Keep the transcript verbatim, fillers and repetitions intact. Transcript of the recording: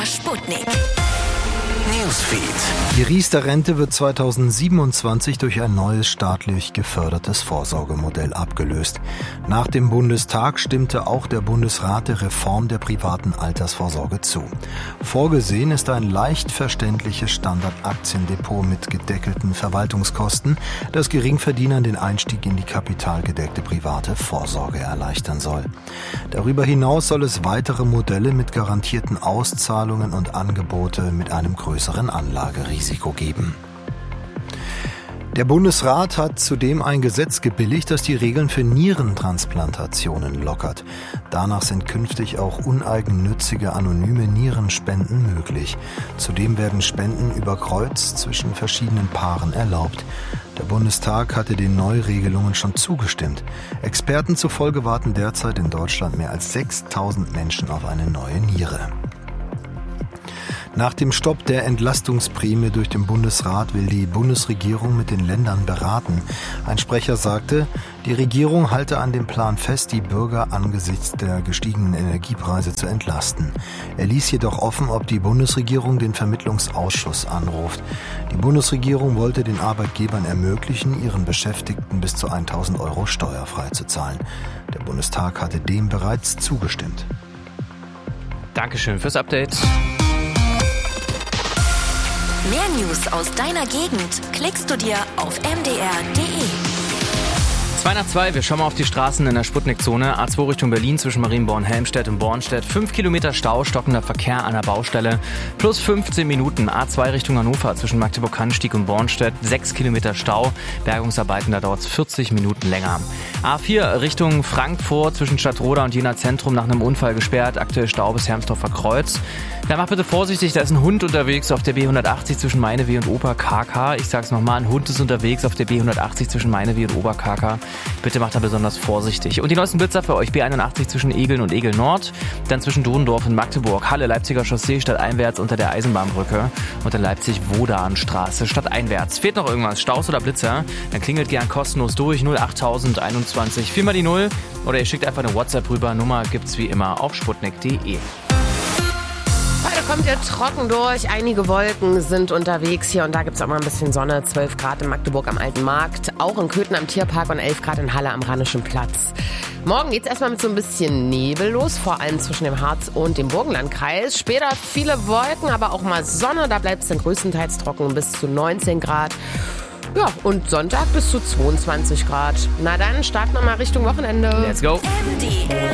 Sputnik Newsfeed. Die Riester-Rente wird zweitausendsiebenundzwanzig durch ein neues staatlich gefördertes Vorsorgemodell abgelöst. Nach dem Bundestag stimmte auch der Bundesrat der Reform der privaten Altersvorsorge zu. Vorgesehen ist ein leicht verständliches Standardaktiendepot mit gedeckelten Verwaltungskosten, das Geringverdienern den Einstieg in die kapitalgedeckte private Vorsorge erleichtern soll. Darüber hinaus soll es weitere Modelle mit garantierten Auszahlungen und Angebote mit einem größeren Anlagerisiko geben. Der Bundesrat hat zudem ein Gesetz gebilligt, das die Regeln für Nierentransplantationen lockert. Danach sind künftig auch uneigennützige anonyme Nierenspenden möglich. Zudem werden Spenden über Kreuz zwischen verschiedenen Paaren erlaubt. Der Bundestag hatte den Neuregelungen schon zugestimmt. Experten zufolge warten derzeit in Deutschland mehr als sechstausend Menschen auf eine neue Niere. Nach dem Stopp der Entlastungsprämie durch den Bundesrat will die Bundesregierung mit den Ländern beraten. Ein Sprecher sagte, die Regierung halte an dem Plan fest, die Bürger angesichts der gestiegenen Energiepreise zu entlasten. Er ließ jedoch offen, ob die Bundesregierung den Vermittlungsausschuss anruft. Die Bundesregierung wollte den Arbeitgebern ermöglichen, ihren Beschäftigten bis zu tausend Euro steuerfrei zu zahlen. Der Bundestag hatte dem bereits zugestimmt. Dankeschön fürs Update. Mehr News aus deiner Gegend klickst du dir auf m d r punkt d e. zwei nach zwei, wir schauen mal auf die Straßen in der Sputnik-Zone. A zwei Richtung Berlin zwischen Marienborn-Helmstedt und Bornstedt. fünf Kilometer Stau, stockender Verkehr an der Baustelle. Plus fünfzehn Minuten. A zwei Richtung Hannover zwischen Magdeburg-Cannstatt und Bornstedt. sechs Kilometer Stau. Bergungsarbeiten, da dauert es vierzig Minuten länger. A vier Richtung Frankfurt zwischen Stadtroda und Jena Zentrum nach einem Unfall gesperrt. Aktuell Stau bis Hermsdorfer Kreuz. Da macht bitte vorsichtig, da ist ein Hund unterwegs auf der B hundertachtzig zwischen Meinewe und Oberkarka. Ich sag's nochmal, ein Hund ist unterwegs auf der B hundertachtzig zwischen Meinewe und Oberkarka. Bitte macht da besonders vorsichtig. Und die neuesten Blitzer für euch: B einundachtzig zwischen Egeln und Egel Nord, dann zwischen Dohendorf und Magdeburg, Halle, Leipziger Chaussee stadteinwärts unter der Eisenbahnbrücke und dann Leipzig-Wodanstraße stadteinwärts. Fehlt noch irgendwas, Staus oder Blitzer? Dann klingelt gern kostenlos durch null achttausend einundzwanzig, viermal die Null oder ihr schickt einfach eine WhatsApp rüber. Nummer gibt's wie immer auf sputnik punkt d e. Heute kommt ihr trocken durch, einige Wolken sind unterwegs. Hier und da gibt es auch mal ein bisschen Sonne. zwölf Grad in Magdeburg am Alten Markt, auch in Köthen am Tierpark und elf Grad in Halle am Rheinischen Platz. Morgen geht es erstmal mit so ein bisschen Nebel los, vor allem zwischen dem Harz und dem Burgenlandkreis. Später viele Wolken, aber auch mal Sonne, da bleibt es dann größtenteils trocken bis zu neunzehn Grad. Ja, und Sonntag bis zu zweiundzwanzig Grad. Na dann, starten wir mal Richtung Wochenende. Let's go. M D R